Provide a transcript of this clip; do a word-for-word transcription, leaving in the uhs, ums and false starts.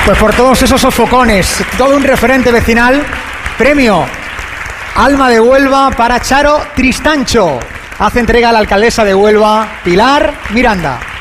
Pues por todos esos sofocones, todo un referente vecinal, premio Alma de Huelva para Charo Tristancho. Hace entrega a la alcaldesa de Huelva, Pilar Miranda.